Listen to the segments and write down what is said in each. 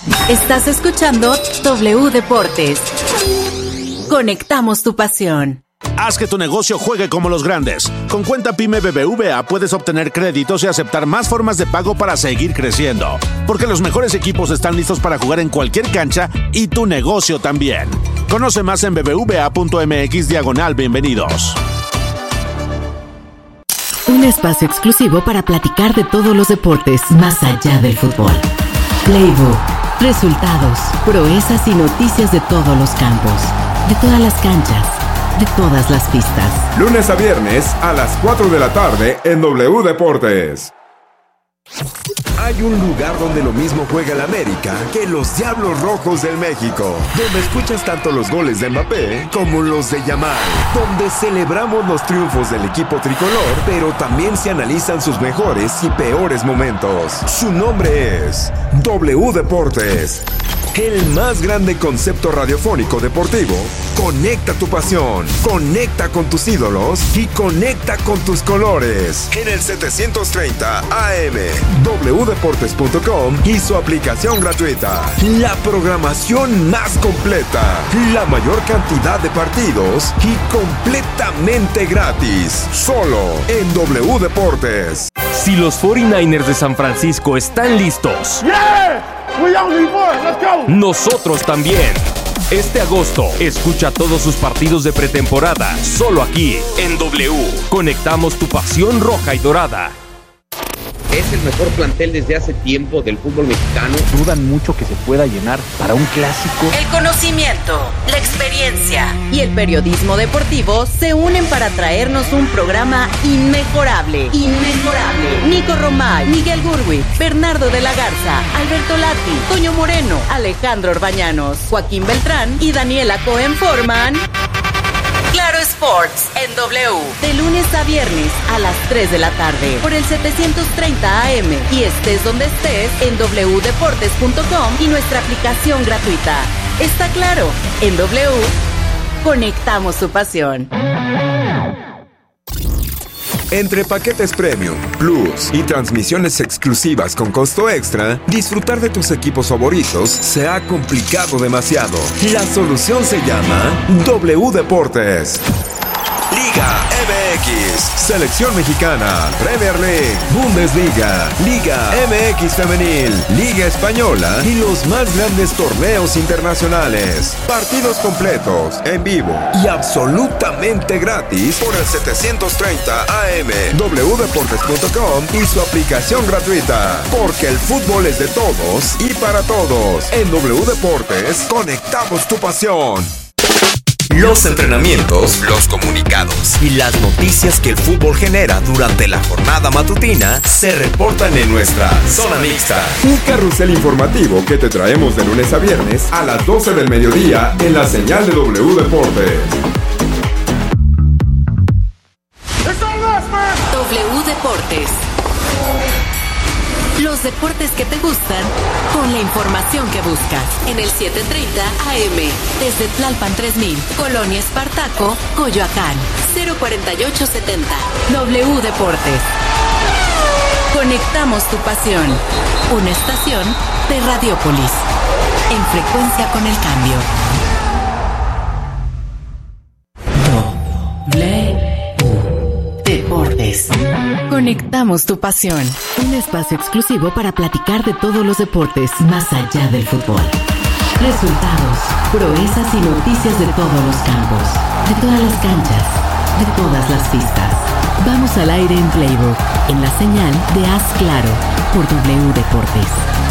Estás escuchando W Deportes. Conectamos tu pasión. Haz que tu negocio juegue como los grandes. Con cuenta PYME BBVA puedes obtener créditos y aceptar más formas de pago para seguir creciendo. Porque los mejores equipos están listos para jugar en cualquier cancha y tu negocio también. Conoce más en bbva.mx/bienvenidos. Un espacio exclusivo para platicar de todos los deportes más allá del fútbol. Playbook, resultados, proezas y noticias de todos los campos, de todas las canchas, de todas las pistas. Lunes a viernes a las 4 de la tarde en W Deportes. Hay un lugar donde lo mismo juega el América que los Diablos Rojos del México, donde escuchas tanto los goles de Mbappé como los de Yamal, donde celebramos los triunfos del equipo tricolor, pero también se analizan sus mejores y peores momentos. Su nombre es W Deportes. El más grande concepto radiofónico deportivo. Conecta tu pasión, conecta con tus ídolos y conecta con tus colores. En el 730 AM, wdeportes.com y su aplicación gratuita. La programación más completa, la mayor cantidad de partidos y completamente gratis. Solo en W Deportes. Si los 49ers de San Francisco están listos, nosotros también. Este agosto, escucha todos sus partidos de pretemporada, solo aquí, en W. Conectamos tu pasión roja y dorada. Es el mejor plantel desde hace tiempo del fútbol mexicano. Dudan mucho que se pueda llenar para un clásico. El conocimiento, la experiencia y el periodismo deportivo se unen para traernos un programa inmejorable. Nico Romay, Miguel Gurwitz, Bernardo de la Garza, Alberto Lati, Toño Moreno, Alejandro Orbañanos, Joaquín Beltrán y Daniela Cohen forman Claro Sports en W, de lunes a viernes a las 3 de la tarde por el 730 AM y estés donde estés en wdeportes.com y nuestra aplicación gratuita. Está claro, en W conectamos tu pasión. Entre paquetes Premium, Plus y transmisiones exclusivas con costo extra, disfrutar de tus equipos favoritos se ha complicado demasiado. La solución se llama W Deportes. Liga MX, Selección Mexicana, Premier League, Bundesliga, Liga MX Femenil, Liga Española y los más grandes torneos internacionales. Partidos completos, en vivo y absolutamente gratis por el 730 AM, wdeportes.com y su aplicación gratuita. Porque el fútbol es de todos y para todos. En W Deportes, conectamos tu pasión. Los entrenamientos, los comunicados y las noticias que el fútbol genera durante la jornada matutina se reportan en nuestra Zona Mixta. Un carrusel informativo que te traemos de lunes a viernes a las 12 del mediodía en la señal de W Deportes. W Deportes. Los deportes que te gustan con la información que buscas. En el 730 AM, desde Tlalpan 3000, Colonia Espartaco, Coyoacán, 04870. W Deportes. Conectamos tu pasión. Una estación de Radiópolis. En frecuencia con el cambio. Deportes. Conectamos tu pasión. Un espacio exclusivo para platicar de todos los deportes más allá del fútbol. Resultados, proezas y noticias de todos los campos, de todas las canchas, de todas las pistas. Vamos al aire en Playbook, en la señal de Haz Claro, por W Deportes.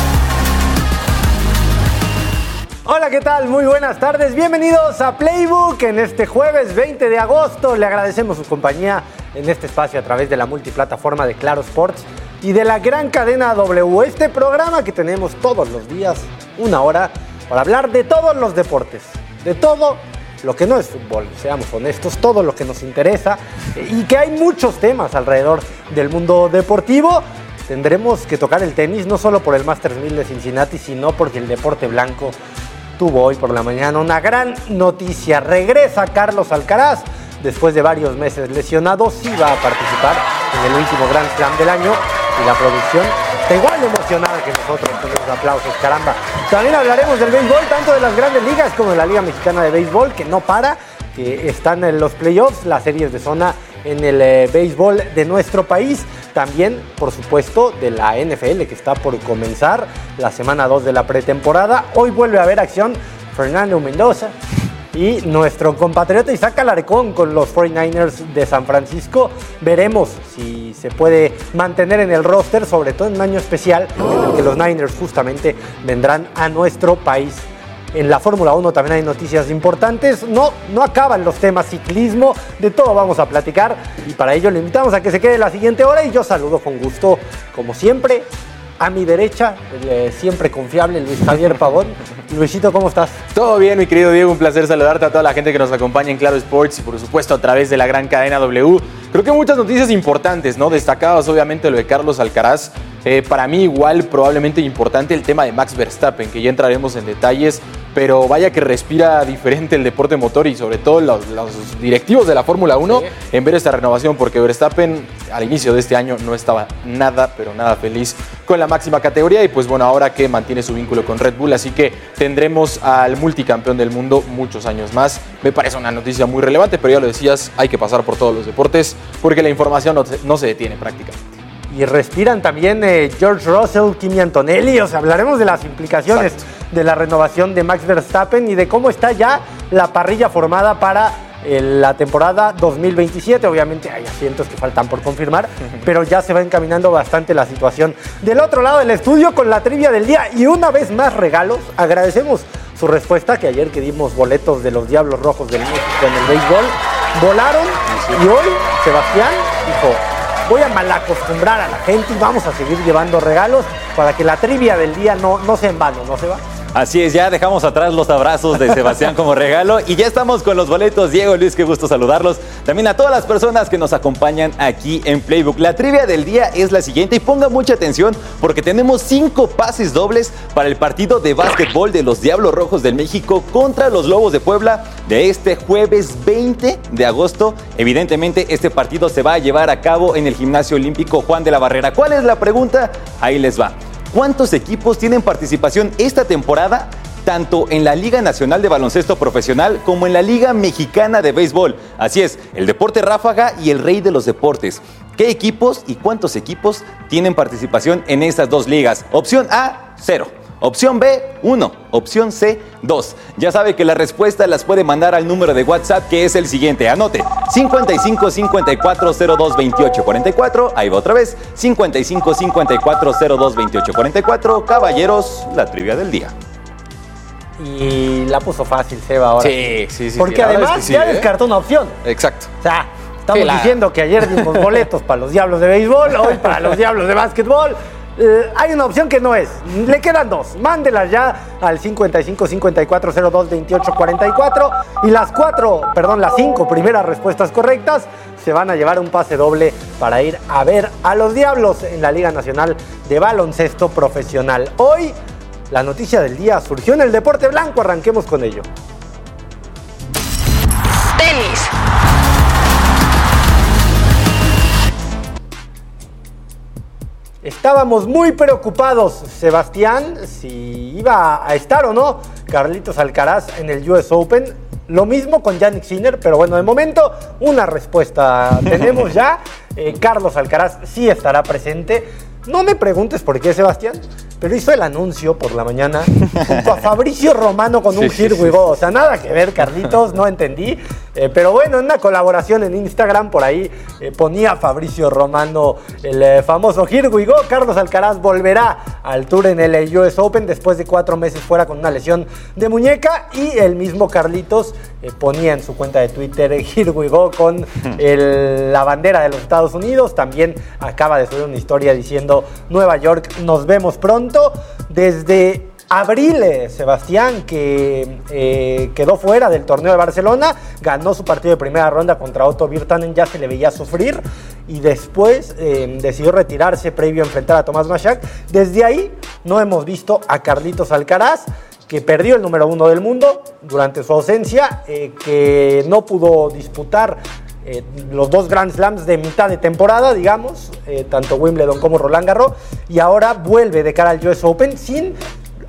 Hola, ¿qué tal? Muy buenas tardes. Bienvenidos a Playbook en este jueves 20 de agosto. Le agradecemos su compañía en este espacio a través de la multiplataforma de Claro Sports y de la gran cadena W. Este programa que tenemos todos los días, una hora, para hablar de todos los deportes, de todo lo que no es fútbol, seamos honestos, todo lo que nos interesa y que hay muchos temas alrededor del mundo deportivo. Tendremos que tocar el tenis, no solo por el Masters 1000 de Cincinnati, sino porque el deporte blanco tuvo hoy por la mañana una gran noticia. Regresa Carlos Alcaraz después de varios meses lesionado. Sí va a participar en el último Grand Slam del año y la producción está igual de emocionada que nosotros con los aplausos. Caramba, También hablaremos del béisbol, tanto de las grandes ligas como de la Liga Mexicana de Béisbol, que no para, que están en los playoffs, las series de zona en el béisbol de nuestro país. También, por supuesto, de la NFL, que está por comenzar la semana 2 de la pretemporada. Hoy vuelve a haber acción Fernando Mendoza y nuestro compatriota Isaac Alarcón con los 49ers de San Francisco. Veremos si se puede mantener en el roster, sobre todo en un año especial en el que los Niners justamente vendrán a nuestro país. En la Fórmula 1 también hay noticias importantes. No acaban los temas ciclismo, de todo vamos a platicar y para ello le invitamos a que se quede la siguiente hora y yo saludo con gusto, como siempre, a mi derecha, el siempre confiable Luis Javier Pavón. Luisito, ¿cómo estás? Todo bien, mi querido Diego, un placer saludarte a toda la gente que nos acompaña en Claro Sports y por supuesto a través de la gran cadena W. Creo que muchas noticias importantes, ¿no? Destacadas obviamente lo de Carlos Alcaraz. Para mí igual probablemente importante el tema de Max Verstappen, que ya entraremos en detalles, pero vaya que respira diferente el deporte motor y sobre todo los directivos de la Fórmula 1 en ver esta renovación, porque Verstappen al inicio de este año no estaba nada, pero nada feliz con la máxima categoría y pues bueno, ahora que mantiene su vínculo con Red Bull, así que tendremos al multicampeón del mundo muchos años más. Me parece una noticia muy relevante, pero ya lo decías, hay que pasar por todos los deportes porque la información no se detiene prácticamente. Y respiran también George Russell, Kimi Antonelli, o sea, hablaremos de las implicaciones de la renovación de Max Verstappen y de cómo está ya la parrilla formada para la temporada 2027. Obviamente hay asientos que faltan por confirmar, pero ya se va encaminando bastante la situación. Del otro lado del estudio con la trivia del día y una vez más regalos. Agradecemos su respuesta, que ayer que dimos boletos de los Diablos Rojos del México en el béisbol, volaron y hoy Sebastián dijo: voy a malacostumbrar a la gente y vamos a seguir llevando regalos para que la trivia del día no sea en vano, ¿no se va? Así es, ya dejamos atrás los abrazos de Sebastián como regalo y ya estamos con los boletos. Diego, Luis, qué gusto saludarlos. También a todas las personas que nos acompañan aquí en Playbook. La trivia del día es la siguiente y ponga mucha atención porque tenemos 5 pases dobles para el partido de básquetbol de los Diablos Rojos del México contra los Lobos de Puebla de este jueves 20 de agosto. Evidentemente, este partido se va a llevar a cabo en el Gimnasio Olímpico Juan de la Barrera. ¿Cuál es la pregunta? Ahí les va. ¿Cuántos equipos tienen participación esta temporada, tanto en la Liga Nacional de Baloncesto Profesional como en la Liga Mexicana de Béisbol? Así es, el deporte ráfaga y el rey de los deportes. ¿Qué equipos y cuántos equipos tienen participación en estas dos ligas? Opción A, 0. Opción B, 1. Opción C, 2. Ya sabe que la respuesta las puede mandar al número de WhatsApp que es el siguiente. Anote, 55 54 02 28 44. Ahí va otra vez, 55 54 02 28 44. Caballeros, la trivia del día. Y la puso fácil, Seba, ahora. Sí. Porque además es que ya descartó una opción. Exacto. O sea, estamos diciendo que ayer dimos boletos para los Diablos de Béisbol, hoy para los Diablos de Básquetbol. Hay una opción que no es. Le quedan 2. Mándelas ya al 55 54 02 28 44 y las 5 primeras respuestas correctas se van a llevar un pase doble para ir a ver a los Diablos en la Liga Nacional de Baloncesto Profesional. Hoy la noticia del día surgió en el deporte blanco. Arranquemos con ello. Tenis. Estábamos muy preocupados, Sebastián, si iba a estar o no Carlitos Alcaraz en el US Open. Lo mismo con Jannik Sinner, pero bueno, de momento una respuesta tenemos ya. Carlos Alcaraz sí estará presente. No me preguntes por qué, Sebastián, pero hizo el anuncio por la mañana junto a Fabricio Romano con un Here We Go. O sea, nada que ver, Carlitos, no entendí. Pero bueno, en una colaboración en Instagram, por ahí ponía Fabricio Romano el famoso Here We Go. Carlos Alcaraz volverá al tour en el US Open después de 4 meses fuera con una lesión de muñeca. Y el mismo Carlitos ponía en su cuenta de Twitter Here We Go con la bandera de los Estados Unidos. También acaba de subir una historia diciendo: Nueva York, nos vemos pronto. Desde abril, Sebastián, que quedó fuera del torneo de Barcelona, ganó su partido de primera ronda contra Otto Virtanen, ya se le veía sufrir y después decidió retirarse previo a enfrentar a Tomás Machak. Desde ahí no hemos visto a Carlitos Alcaraz, que perdió el número 1 del mundo durante su ausencia, que no pudo disputar los 2 Grand Slams de mitad de temporada, digamos, tanto Wimbledon como Roland Garros, y ahora vuelve de cara al US Open sin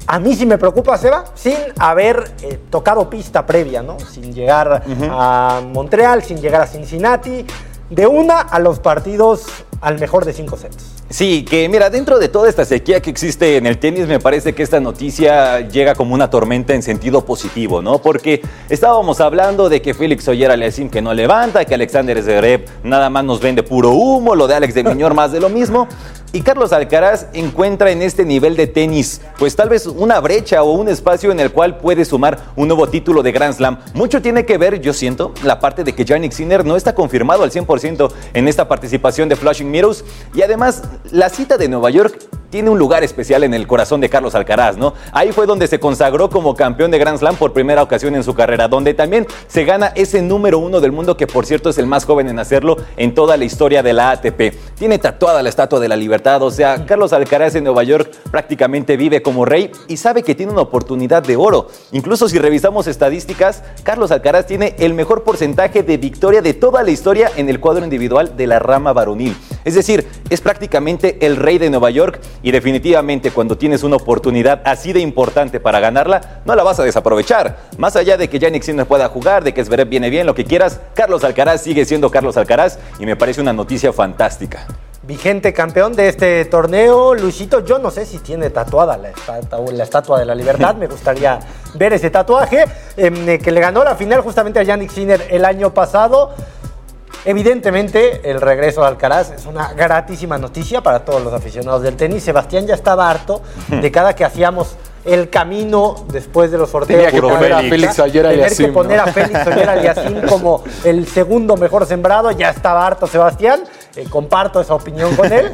A mí sí me preocupa, Seba, sin haber tocado pista previa, ¿no? Sin llegar a Montreal, sin llegar a Cincinnati, de una a los partidos al mejor de 5 sets. Sí, que mira, dentro de toda esta sequía que existe en el tenis, me parece que esta noticia llega como una tormenta en sentido positivo, ¿no? Porque estábamos hablando de que Félix Auger-Aliassime que no levanta, que Alexander Zverev nada más nos vende puro humo, lo de Alex de Minaur más de lo mismo. Y Carlos Alcaraz encuentra en este nivel de tenis, pues tal vez una brecha o un espacio en el cual puede sumar un nuevo título de Grand Slam. Mucho tiene que ver, yo siento, la parte de que Jannik Sinner no está confirmado al 100% en esta participación de Flushing Meadows. Y además, la cita de Nueva York tiene un lugar especial en el corazón de Carlos Alcaraz, ¿no? Ahí fue donde se consagró como campeón de Grand Slam por primera ocasión en su carrera, donde también se gana ese número 1 del mundo, que por cierto es el más joven en hacerlo en toda la historia de la ATP. Tiene tatuada la Estatua de la Libertad, o sea, Carlos Alcaraz en Nueva York prácticamente vive como rey y sabe que tiene una oportunidad de oro. Incluso si revisamos estadísticas, Carlos Alcaraz tiene el mejor porcentaje de victoria de toda la historia en el cuadro individual de la rama varonil. Es decir, es prácticamente el rey de Nueva York. Y definitivamente cuando tienes una oportunidad así de importante para ganarla, no la vas a desaprovechar. Más allá de que Jannik Sinner pueda jugar, de que Zverev viene bien, lo que quieras, Carlos Alcaraz sigue siendo Carlos Alcaraz y me parece una noticia fantástica. Vigente campeón de este torneo, Luisito, yo no sé si tiene tatuada la Estatua de la Libertad, me gustaría ver ese tatuaje, que le ganó la final justamente a Jannik Sinner el año pasado. Evidentemente, el regreso de Alcaraz es una gratísima noticia para todos los aficionados del tenis. Sebastián ya estaba harto de cada que hacíamos el camino después de los sorteos. Tenía que poner a Félix Auger-Aliassime, que poner a Félix Auger-Aliassime como el segundo mejor sembrado. Ya estaba harto Sebastián. Comparto esa opinión con él.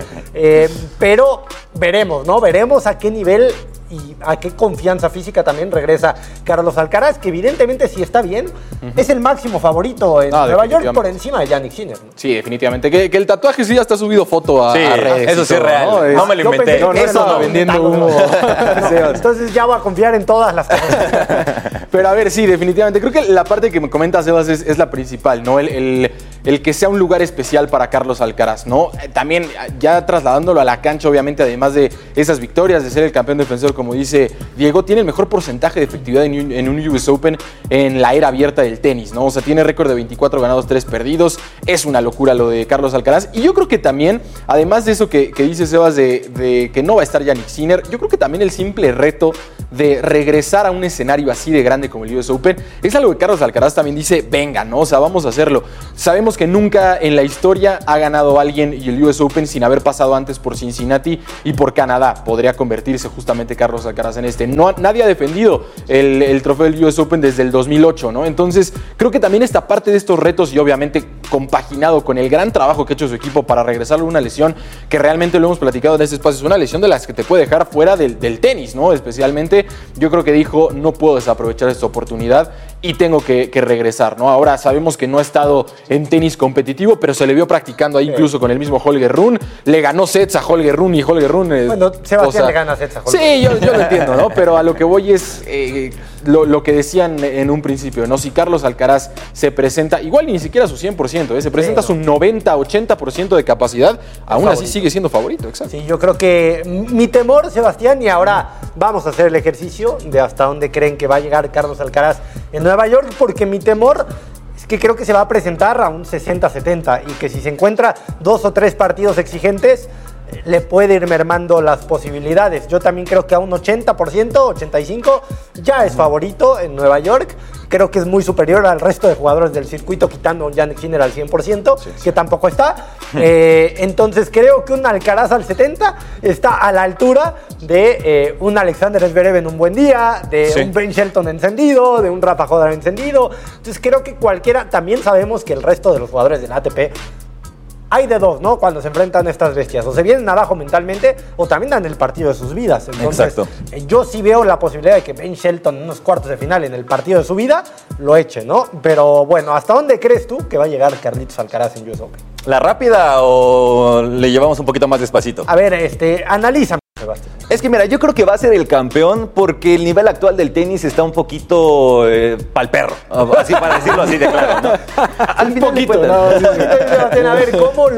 Pero veremos, ¿no? Veremos a qué nivel y a qué confianza física también regresa Carlos Alcaraz, que evidentemente si está bien, es el máximo favorito en Nueva York por encima de Jannik Sinner, ¿no? Sí, definitivamente. Que el tatuaje sí ya está subido foto a redes. Eso sí es real. No me lo inventé. Eso no, vendiendo humo. Entonces ya voy a confiar en todas las cosas. Pero a ver, sí, definitivamente. Creo que la parte que me comentas, Sebas, es la principal, ¿no? El que sea un lugar especial para Carlos Alcaraz, ¿no? También ya trasladándolo a la cancha, obviamente, además de esas victorias, de ser el campeón defensor, como dice Diego, tiene el mejor porcentaje de efectividad en un US Open en la era abierta del tenis, ¿no? O sea, tiene récord de 24 ganados, 3 perdidos. Es una locura lo de Carlos Alcaraz. Y yo creo que también, además de eso que dice Sebas de que no va a estar Jannik Sinner, yo creo que también el simple reto de regresar a un escenario así de grande como el US Open es algo que Carlos Alcaraz también dice, venga, ¿no? O sea, vamos a hacerlo. Sabemos que nunca en la historia ha ganado alguien y el US Open sin haber pasado antes por Cincinnati y por Canadá. Podría convertirse justamente Carlos Alcaraz en este. Nadie ha defendido el trofeo del US Open desde el 2008, ¿no? Entonces, creo que también esta parte de estos retos y obviamente compaginado con el gran trabajo que ha hecho su equipo para regresarle a una lesión que realmente lo hemos platicado en este espacio, es una lesión de las que te puede dejar fuera del tenis, ¿no? Especialmente, yo creo que dijo, no puedo desaprovechar esta oportunidad y tengo que regresar, ¿no? Ahora sabemos que no ha estado en tenis competitivo, pero se le vio practicando ahí incluso con el mismo Holger Rune. Le ganó sets a Holger Rune y Holger Rune... Bueno, Sebastián le gana sets a Holger. Sí, yo lo entiendo, ¿no? Pero a lo que voy es lo que decían en un principio, ¿no? Si Carlos Alcaraz se presenta, igual ni siquiera su 100%, se presenta su 90-80% de capacidad, aún así sigue siendo favorito, exacto. Sí, yo creo que mi temor, Sebastián, y ahora vamos a hacer el ejercicio de hasta dónde creen que va a llegar Carlos Alcaraz en Nueva York, porque mi temor es que creo que se va a presentar a un 60-70 y que si se encuentra 2 o 3 partidos exigentes, le puede ir mermando las posibilidades. Yo también creo que a un 80%, 85% ya es favorito en Nueva York. Creo que es muy superior al resto de jugadores del circuito, quitando a un Jannik Sinner al 100%, que tampoco está. Entonces creo que un Alcaraz al 70% está a la altura de un Alexander Zverev en un buen día, de un Ben Shelton encendido, de un Rafa Nadal encendido. Entonces creo que cualquiera, también sabemos que el resto de los jugadores del ATP hay de dos, ¿no? Cuando se enfrentan estas bestias. O se vienen abajo mentalmente o también dan el partido de sus vidas. Entonces, yo sí veo la posibilidad de que Ben Shelton en unos cuartos de final en el partido de su vida lo eche, ¿no? Pero bueno, ¿hasta dónde crees tú que va a llegar Carlitos Alcaraz en US Open? ¿La rápida o le llevamos un poquito más despacito? A ver, analiza. Sebastián? Es que mira, yo creo que va a ser el campeón porque el nivel actual del tenis está un poquito pa'l perro, así para decirlo así de claro, ¿no? Al final poquito, Sebastián, a ver, ¿cómo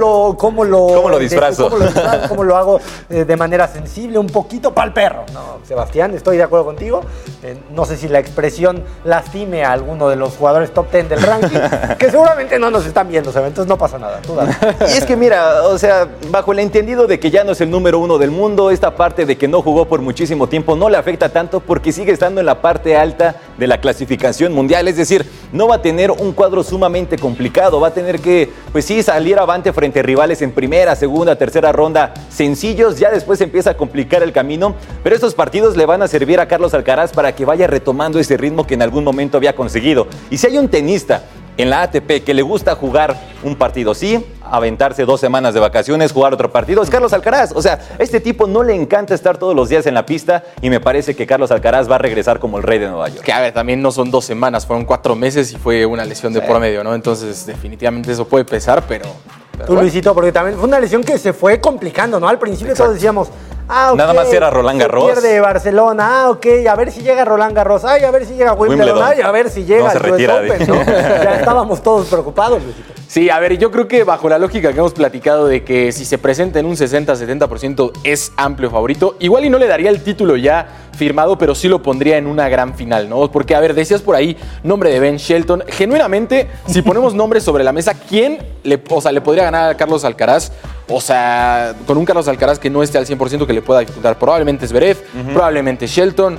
lo disfrazo? ¿Cómo lo hago de manera sensible, un poquito pa'l perro? No, Sebastián, estoy de acuerdo contigo. No sé si la expresión lastime a alguno de los jugadores top 10 del ranking, que seguramente no nos están viendo, entonces no pasa nada. Tú dale. Y es que mira, o sea, bajo el entendido de que ya no es el número 1 del mundo, esta parte de que no jugó por muchísimo tiempo no le afecta tanto porque sigue estando en la parte alta de la clasificación mundial, es decir, no va a tener un cuadro sumamente complicado, va a tener que, pues sí, salir avante frente a rivales en primera, segunda, tercera ronda sencillos, ya después empieza a complicar el camino, pero estos partidos le van a servir a Carlos Alcaraz para que vaya retomando ese ritmo que en algún momento había conseguido. Y si hay un tenista en la ATP que le gusta jugar un partido, sí, aventarse 2 semanas de vacaciones, jugar otro partido, es Carlos Alcaraz. O sea, a este tipo no le encanta estar todos los días en la pista y me parece que Carlos Alcaraz va a regresar como el rey de Nueva York. Que a ver, también no son 2 semanas, fueron 4 meses y fue una lesión de por medio, ¿no? Entonces, definitivamente eso puede pesar, pero tú, bueno. Luisito, porque también fue una lesión que se fue complicando, ¿no? Al principio todos decíamos, okay, nada más era Roland Garros. Pierde Barcelona, ok, a ver si llega Roland Garros, a ver si llega Wimbledon, a ver si llega el US Open, ¿no? Ya estábamos todos preocupados, Luisito. Sí, a ver, yo creo que bajo la lógica que hemos platicado de que si se presenta en un 60-70% es amplio favorito, igual y no le daría el título ya firmado, pero sí lo pondría en una gran final, ¿no? Porque, a ver, decías por ahí, nombre de Ben Shelton. Genuinamente, si ponemos nombres sobre la mesa, ¿quién le podría ganar a Carlos Alcaraz? O sea, con un Carlos Alcaraz que no esté al 100% que le pueda dificultar. Probablemente Zverev, probablemente Shelton.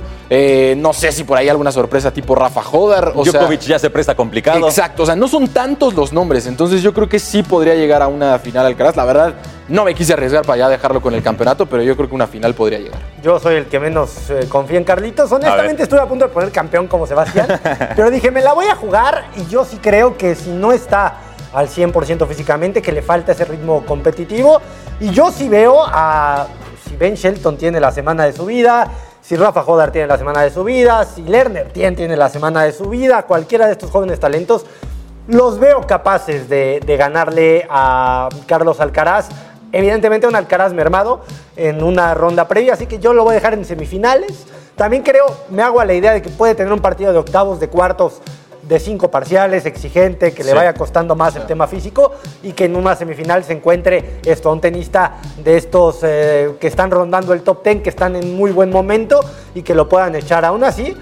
No sé si por ahí alguna sorpresa tipo Rafa Hodar. Djokovic ya se presta complicado. Exacto, o sea, no son tantos los nombres. Entonces yo creo que sí podría llegar a una final Alcaraz. La verdad, no me quise arriesgar para ya dejarlo con el campeonato, pero yo creo que una final podría llegar. Yo soy el que menos confía en Carlitos. Honestamente estuve a punto de poner campeón como Sebastián, pero dije, me la voy a jugar y yo sí creo que si no está al 100% físicamente, que le falta ese ritmo competitivo. Y yo sí veo si Ben Shelton tiene la semana de su vida, si Rafa Hodar tiene la semana de su vida, si Lerner tiene la semana de su vida, cualquiera de estos jóvenes talentos, los veo capaces de ganarle a Carlos Alcaraz. Evidentemente un Alcaraz mermado en una ronda previa, así que yo lo voy a dejar en semifinales. También me hago a la idea de que puede tener un partido de octavos, de cuartos, de 5 parciales, exigente, que le vaya costando más el tema físico y que en una semifinal se encuentre un tenista de estos que están rondando el top 10, que están en muy buen momento y que lo puedan echar. Aún así,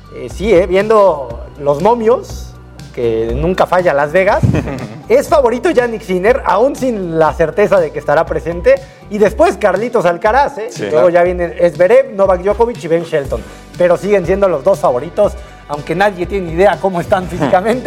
viendo los momios, que nunca falla Las Vegas, es favorito Jannik Sinner, aún sin la certeza de que estará presente, y después Carlitos Alcaraz, y luego ya vienen Zverev, Novak Djokovic y Ben Shelton, pero siguen siendo los 2 favoritos, aunque nadie tiene idea cómo están físicamente.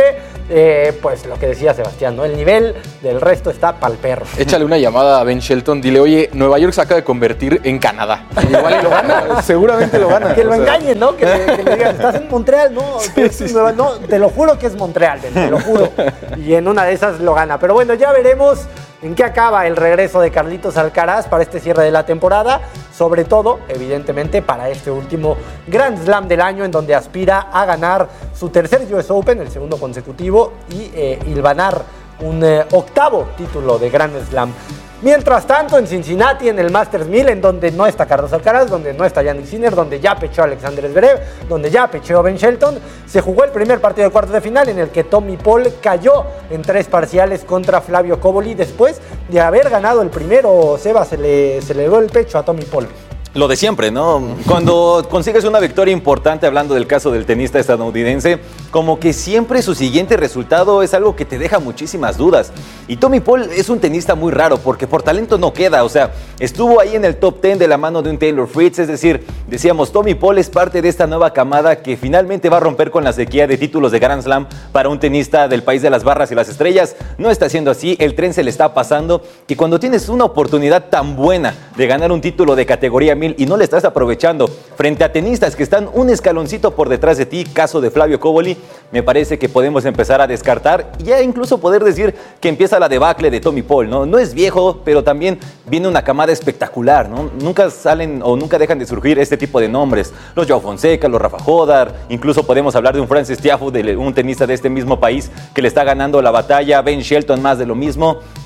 Pues lo que decía Sebastián, ¿no? El nivel del resto está pa'l perro. Échale una llamada a Ben Shelton, dile, oye, Nueva York se acaba de convertir en Canadá. Igual y lo gana, seguramente lo gana. Que lo engañen, ¿no? Que le digan, estás en Montreal, ¿no? No, te lo juro que es Montreal, Ben, te lo juro. Y en una de esas lo gana. Pero bueno, ya veremos en qué acaba el regreso de Carlitos Alcaraz para este cierre de la temporada. Sobre todo, evidentemente, para este último Grand Slam del año, en donde aspira a ganar su tercer US Open, el segundo consecutivo, y hilvanar un 8º título de Grand Slam. Mientras tanto, en Cincinnati, en el Masters 1000, en donde no está Carlos Alcaraz, donde no está Jannik Sinner, donde ya pechó Alexander Zverev, donde ya pechó Ben Shelton, se jugó el primer partido de cuartos de final en el que Tommy Paul cayó en 3 parciales contra Flavio Cobolli. Después de haber ganado el primero, Seba, se le dio el pecho a Tommy Paul. Lo de siempre, ¿no? Cuando consigues una victoria importante, hablando del caso del tenista estadounidense, como que siempre su siguiente resultado es algo que te deja muchísimas dudas. Y Tommy Paul es un tenista muy raro, porque por talento no queda. O sea, estuvo ahí en el top 10 de la mano de un Taylor Fritz. Es decir, decíamos, Tommy Paul es parte de esta nueva camada que finalmente va a romper con la sequía de títulos de Grand Slam para un tenista del país de las barras y las estrellas. No está siendo así, el tren se le está pasando. Y cuando tienes una oportunidad tan buena de ganar un título de categoría 1000 y no le estás aprovechando frente a tenistas que están un escaloncito por detrás de ti, caso de Flavio Cobolli, me parece que podemos empezar a descartar y ya incluso poder decir que empieza la debacle de Tommy Paul, ¿no? No es viejo, pero también viene una camada espectacular, ¿no? Nunca salen o nunca dejan de surgir este tipo de nombres. Los Joao Fonseca, los Rafa Hodar, incluso podemos hablar de un Frances Tiafoe, un tenista de este mismo país que le está ganando la batalla, Ben Shelton más de lo mismo.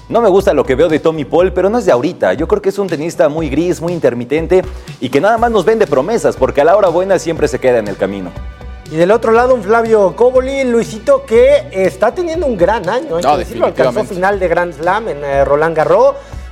No me gusta lo que veo de Tommy Paul, pero no es de ahorita. Yo creo que es un tenista muy gris, muy intermitente y que nada más nos vende promesas, porque a la hora buena siempre se queda en el camino. Y del otro lado, un Flavio Cobolli, Luisito, que está teniendo un gran año. Alcanzó final de Grand Slam en Roland Garros.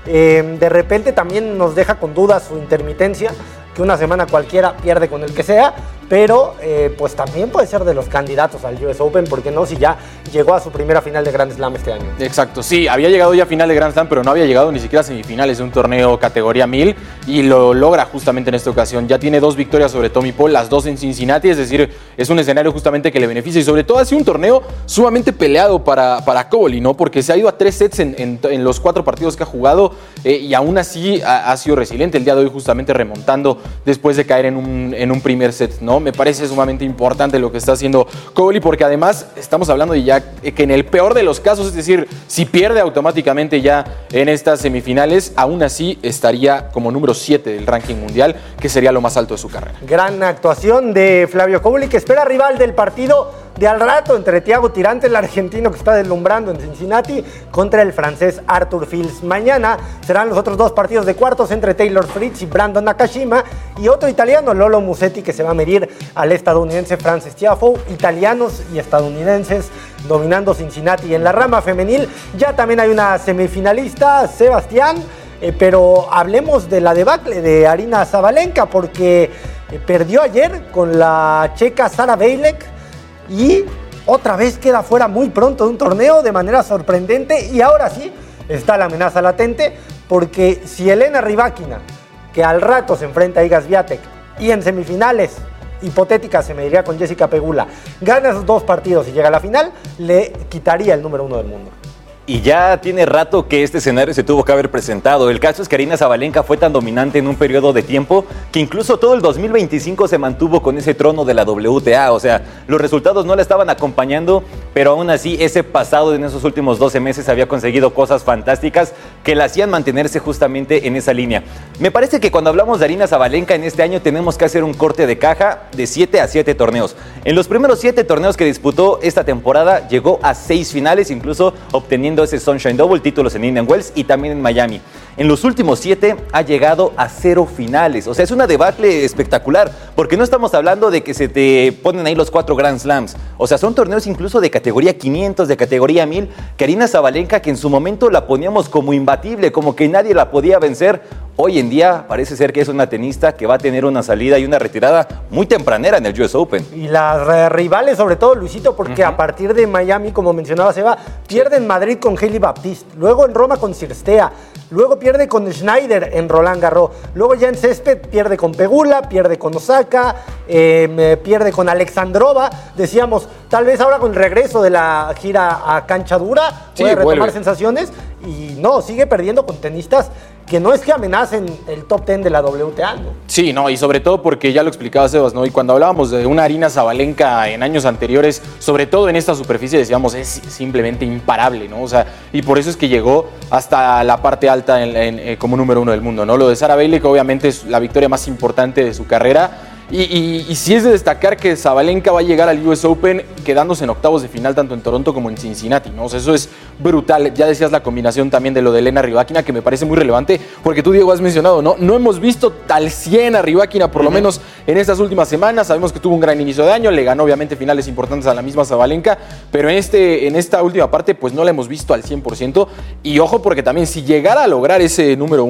De repente también nos deja con dudas su intermitencia, que una semana cualquiera pierde con el que sea, pero pues también puede ser de los candidatos al US Open, porque no, si ya llegó a su primera final de Grand Slam este año. Exacto, sí, había llegado ya a final de Grand Slam, pero no había llegado ni siquiera a semifinales de un torneo categoría 1000 y lo logra justamente en esta ocasión. Ya tiene 2 victorias sobre Tommy Paul, las 2 en Cincinnati, es decir, es un escenario justamente que le beneficia y sobre todo ha sido un torneo sumamente peleado para Cobolli, ¿no? Porque se ha ido a 3 sets en los 4 partidos que ha jugado y aún así ha sido resiliente el día de hoy, justamente remontando después de caer en un primer set, ¿no? Me parece sumamente importante lo que está haciendo Cobolli, porque además estamos hablando de ya que en el peor de los casos, es decir, si pierde automáticamente ya en estas semifinales, aún así estaría como número 7 del ranking mundial, que sería lo más alto de su carrera. Gran actuación de Flavio Cobolli, que espera rival del partido de al rato entre Thiago Tirante, el argentino que está deslumbrando en Cincinnati, contra el francés Arthur Fils. Mañana serán los otros 2 partidos de cuartos entre Taylor Fritz y Brandon Nakashima, y otro italiano, Lolo Musetti, que se va a medir al estadounidense Frances Tiafoe. Italianos y estadounidenses dominando Cincinnati. En la rama femenil ya también hay una semifinalista, Sebastián, pero hablemos de la debacle de Aryna Sabalenka, porque perdió ayer con la checa Sara Bejlek y otra vez queda fuera muy pronto de un torneo de manera sorprendente, y ahora sí está la amenaza latente, porque si Elena Rybakina, que al rato se enfrenta a Iga Swiatek y en semifinales hipotéticas se mediría con Jessica Pegula, gana esos 2 partidos y llega a la final, le quitaría el número 1 del mundo. Y ya tiene rato que este escenario se tuvo que haber presentado. El caso es que Aryna Sabalenka fue tan dominante en un periodo de tiempo que incluso todo el 2025 se mantuvo con ese trono de la WTA. O sea, los resultados no la estaban acompañando, pero aún así ese pasado en esos últimos 12 meses había conseguido cosas fantásticas que la hacían mantenerse justamente en esa línea. Me parece que cuando hablamos de Aryna Sabalenka en este año tenemos que hacer un corte de caja de 7 a 7 torneos. En los primeros 7 torneos que disputó esta temporada llegó a 6 finales, incluso obteniendo ese Sunshine Double, títulos en Indian Wells y también en Miami. En los últimos 7 ha llegado a 0 finales. O sea, es una debacle espectacular, porque no estamos hablando de que se te ponen ahí los 4 Grand Slams. O sea, son torneos incluso de categoría 500, de categoría 1000, que Aryna Sabalenka, que en su momento la poníamos como imbatible, como que nadie la podía vencer, hoy en día parece ser que es una tenista que va a tener una salida y una retirada muy tempranera en el US Open. Y las rivales, sobre todo, Luisito, porque a partir de Miami, como mencionaba Seba, pierde en Madrid con Hailey Baptiste, luego en Roma con Cirstea, luego pierde con Schneider en Roland Garros, luego ya en césped pierde con Pegula, pierde con Osaka, pierde con Alexandrova. Decíamos, tal vez ahora con el regreso de la gira a cancha dura puede retomar sensaciones, y no, sigue perdiendo con tenistas que no es que amenacen el top 10 de la WTA, ¿no? Sí, no, y sobre todo porque ya lo explicaba Sebas, ¿no? Y cuando hablábamos de una Aryna Sabalenka en años anteriores, sobre todo en esta superficie, decíamos, es simplemente imparable, ¿no? O sea, y por eso es que llegó hasta la parte alta como número 1 del mundo, ¿no? Lo de Sara Bejlek obviamente es la victoria más importante de su carrera. Y sí es de destacar que Sabalenka va a llegar al US Open quedándose en octavos de final tanto en Toronto como en Cincinnati, ¿no? O sea, eso es brutal. Ya decías la combinación también de lo de Elena Rybakina, que me parece muy relevante, porque tú, Diego, has mencionado, ¿no? No hemos visto al 100 a Rybakina, por lo menos en estas últimas semanas. Sabemos que tuvo un gran inicio de año, le ganó obviamente finales importantes a la misma Sabalenka, pero en esta última parte pues no la hemos visto al 100%. Y ojo, porque también si llegara a lograr ese número